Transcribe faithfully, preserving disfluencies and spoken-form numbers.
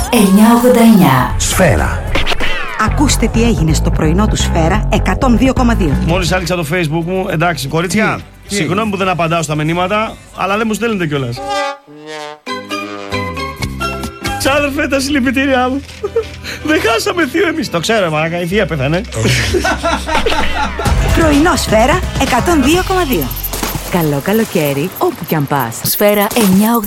εννιακόσια ογδόντα εννιά. Σφαίρα. Ακούστε τι έγινε στο πρωινό του Σφαίρα εκατόν δύο κόμμα δύο. Μόλις άνοιξα το Facebook μου, εντάξει, κορίτσια, Τι? συγγνώμη που δεν απαντάω στα μηνύματα, αλλά δεν μου στέλνετε κιόλας. Ξάδερφε, τα συλληπιτήριά μου. Δεν χάσαμε θείο εμείς. Το ξέρω, μαλάκα, η θεία πέθανε. Πρωινό Σφαίρα εκατόν δύο κόμμα δύο. Καλό καλοκαίρι όπου κι αν πας. Σφαίρα εννιακόσια ογδόντα εννιά.